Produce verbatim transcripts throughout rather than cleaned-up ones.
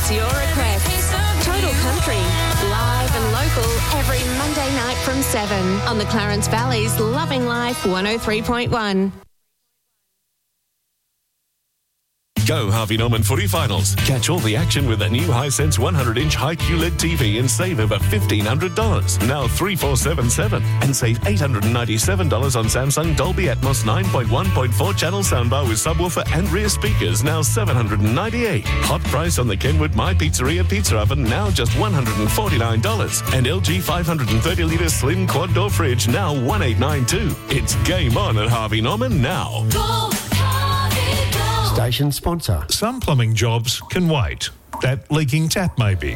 It's your request. Total Country, live and local every Monday night from seven on the Clarence Valley's Loving Life one oh three point one. Go Harvey Norman Footy Finals. Catch all the action with a new Hisense one hundred inch high Q L E D T V and save over fifteen hundred dollars. Now three four seven seven. And save eight hundred ninety-seven dollars on Samsung Dolby Atmos nine point one point four channel soundbar with subwoofer and rear speakers, now seven hundred ninety-eight dollars. Hot price on the Kenwood My Pizzeria pizza oven, now just one hundred forty-nine dollars. And L G five hundred thirty litre slim quad door fridge, now one thousand eight hundred ninety-two dollars. It's game on at Harvey Norman now. Go! Station sponsor. Some plumbing jobs can wait. That leaking tap maybe.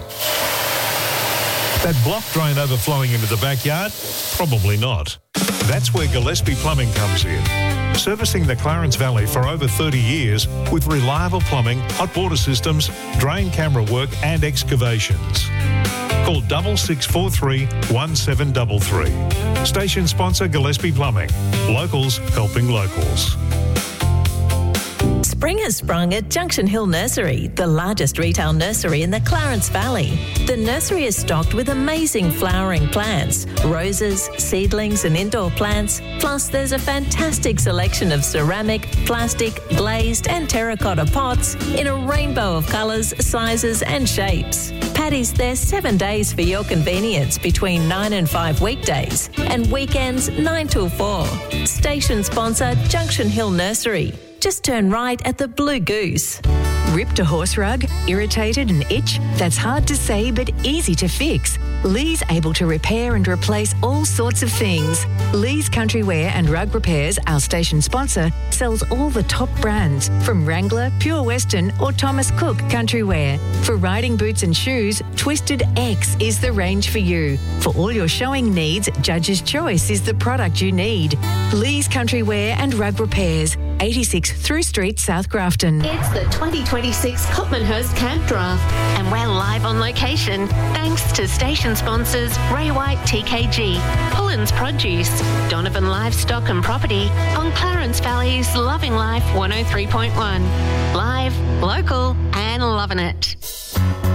That block drain overflowing into the backyard? Probably not. That's where Gillespie Plumbing comes in. Servicing the Clarence Valley for over thirty years with reliable plumbing, hot water systems, drain camera work and excavations. Call double six four three one seven three three. Station sponsor Gillespie Plumbing. Locals helping locals. Spring has sprung at Junction Hill Nursery, the largest retail nursery in the Clarence Valley. The nursery is stocked with amazing flowering plants, roses, seedlings and indoor plants, plus there's a fantastic selection of ceramic, plastic, glazed and terracotta pots in a rainbow of colours, sizes and shapes. Paddy's there seven days for your convenience between nine and five weekdays and weekends nine till four. Station sponsor Junction Hill Nursery. Just turn right at the Blue Goose. Ripped a horse rug? Irritated an itch? That's hard to say but easy to fix. Lee's able to repair and replace all sorts of things. Lee's Country Wear and Rug Repairs, our station sponsor, sells all the top brands from Wrangler, Pure Western or Thomas Cook Country Wear. For riding boots and shoes, Twisted X is the range for you. For all your showing needs, Judge's Choice is the product you need. Lee's Country Wear and Rug Repairs, eighty-six Through Street, South Grafton. It's the twenty twenty-six Copmanhurst Camp Draft, and we're live on location thanks to station sponsors Ray White T K G, Pullens Produce, Donovan Livestock and Property on Clarence Valley's Loving Life one oh three point one. Live, local and loving it.